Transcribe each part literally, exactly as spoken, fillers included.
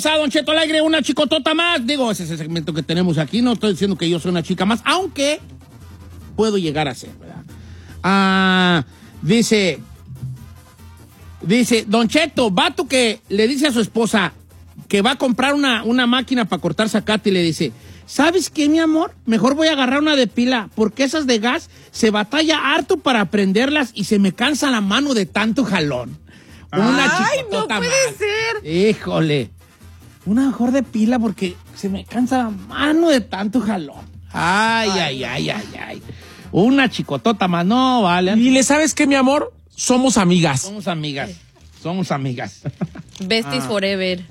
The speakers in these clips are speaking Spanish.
esposa, Don Cheto al aire, una chicotota más. Digo, ese es el segmento que tenemos aquí. No estoy diciendo que yo soy una chica más, aunque puedo llegar a ser, ¿verdad? Ah, dice, dice, Don Cheto, vato que le dice a su esposa que va a comprar una, una máquina para cortar zacate y le dice, ¿sabes qué, mi amor? Mejor voy a agarrar una de pila, porque esas de gas se batalla harto para prenderlas y se me cansa la mano de tanto jalón. Una ¡Ay, no chicotota puede más. ser! Híjole. Una mejor de pila porque se me cansa la mano de tanto jalón. Ay, ay, ay, ay, ay. Una chicotota más, no, vale. Y le sabes qué, mi amor, somos amigas. Somos amigas. Somos amigas. Besties Ah. forever.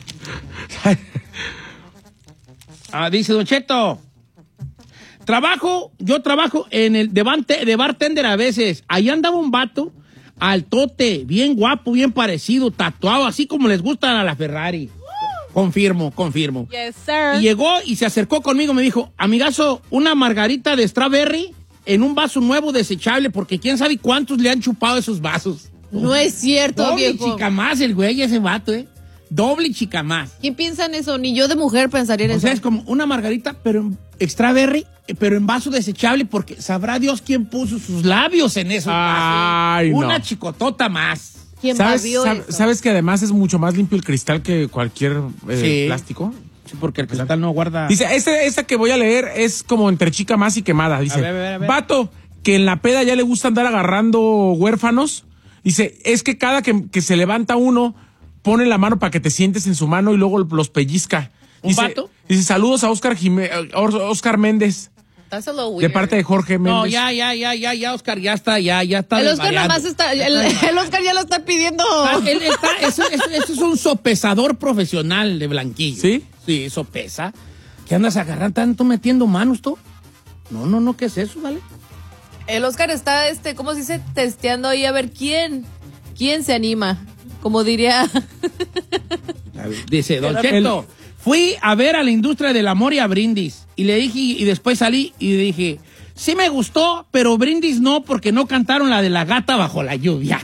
Ah, dice Don Cheto. Trabajo, yo trabajo en el de, bante, de bartender a veces. Ahí andaba un vato, altote, bien guapo, bien parecido, tatuado, así como les gustan a la Ferrari. Confirmo, confirmo. Yes, sir. Y llegó y se acercó conmigo, me dijo, amigazo, una margarita de strawberry en un vaso nuevo desechable, porque quién sabe cuántos le han chupado esos vasos. No es cierto, Doble viejo. chica más el güey, ese vato, ¿eh? Doble chica más. ¿Quién piensa en eso? Ni yo de mujer pensaría en O eso. sea, es como una margarita, pero en strawberry, pero en vaso desechable, porque sabrá Dios quién puso sus labios en esos Ay, vasos. no. Una chicotota más. ¿Quién ¿Sabes, babió sab- eso? ¿Sabes que además es mucho más limpio el cristal que cualquier eh, Sí. plástico? Sí, porque el cristal no guarda. Dice, este, esta que voy a leer es como entre chica más y quemada. Dice, A ver, a ver, a ver. vato, que en la peda ya le gusta andar agarrando huérfanos. Dice, es que cada que, que se levanta uno, pone la mano para que te sientes en su mano y luego los pellizca. ¿Un Dice, vato? Dice, saludos a Oscar, Jimé- Oscar Méndez, That's a little weird. de parte de Jorge Méndez. No, ya, ya, ya, ya, ya, Oscar, ya está, ya, ya está. El Oscar desvariando. nomás está... El, el Oscar ya lo está pidiendo. Ah, él está, eso, eso- eso es un sopesador profesional de blanquillo. ¿Sí? Sí, sopesa. ¿Qué andas agarrando tanto metiendo manos tú? No, no, no, ¿qué es eso, vale? El Oscar está, este, ¿cómo se dice? Testeando ahí a ver quién, quién se anima. Como diría... Dice, Don El- Cheto, fui a ver a la industria del amor y a Brindis. Y le dije, y después salí y dije, sí me gustó, pero Brindis no, porque no cantaron la de la gata bajo la lluvia.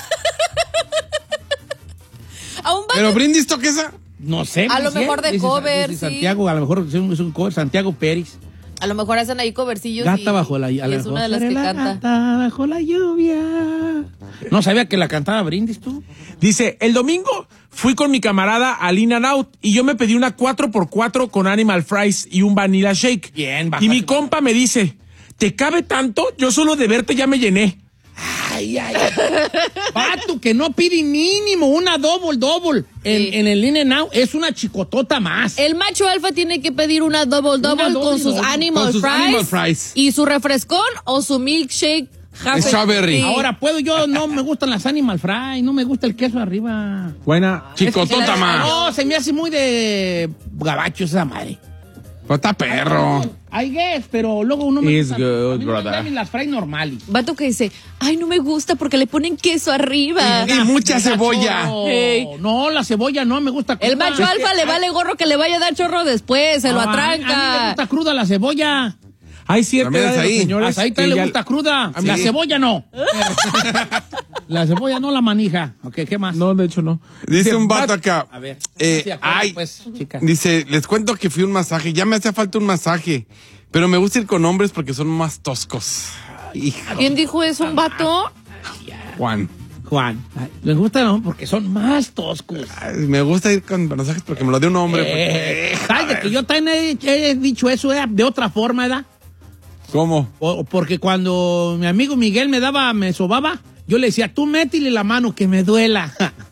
A un vato- Pero Brindis toca esa. No sé. A lo dice mejor él, de dice- cover, dice sí. Santiago, a lo mejor es un, es un cover, Santiago Pérez. A lo mejor hacen ahí covercillos. Gata y, bajo la lluvia. y es una de las que canta. Gata bajo la lluvia. No sabía que la cantaba Brindis tú. Dice, el domingo fui con mi camarada al In and Out y yo me pedí una cuatro por cuatro con animal fries y un vanilla shake. Bien, Y bájate. mi compa me dice, ¿te cabe tanto? Yo solo de verte ya me llené. Ay, ay, ay. Pato, que no pide mínimo una double double en, Sí. en el In-N-Out. Es una chicotota más. El macho alfa tiene que pedir una double double Una doble con sus double. animal Con sus fries. animal fries. Y su refrescón o su milkshake. half- Strawberry. Sí. Ahora puedo yo, no me gustan las Animal Fry, no me gusta el queso arriba. Buena. Chicotota Es que- más. No, se me hace muy de gabacho esa madre. Pues está perro. I guess, pero luego uno me It's gusta. good, a mí no me brother. gustan las fries normales. Vato que dice, ay, no me gusta porque le ponen queso arriba. Y mucha cebolla. No, Hey. no, la cebolla no me gusta cruda. El macho Es que- alfa le vale gorro que le vaya a dar chorro después, se lo No, a mí- A mí, me atranca. gusta cruda la cebolla. Hay cierta También edad es de los ahí. señores A Saita que le ya- gusta cruda. mí La sí. cebolla no. La cebolla no la manija. Ok, ¿qué más? No, de hecho no. Dice un vato "Bat- acá. A ver. Eh, Sí, acuerdo, ay, pues, chicas. dice, les cuento que fui a un masaje. Ya me hacía falta un masaje. Pero me gusta ir con hombres porque son más toscos. Hijo, ¿Quién dijo eso? ¿Un vato? Juan. Juan, ay, les gusta no porque son más toscos. Ay, me gusta ir con masajes porque me lo dio un hombre. Eh, porque- ¿Sabes de que yo también he, he dicho eso eh, de otra forma, ¿verdad? ¿Cómo? O- porque cuando mi amigo Miguel me daba, me sobaba, yo le decía, tú métele la mano que me duela.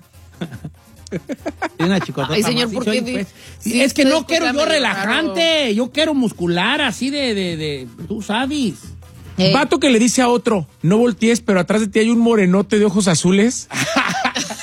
Y una chicotota Ay, señor, más. ¿por Sí, qué soy, di- pues. sí, Sí, es que se no escucha quiero yo medio relajante, yo quiero muscular, así de, de, de tú sabes. Eh, Vato que le dice a otro, no voltees, pero atrás de ti hay un morenote de ojos azules.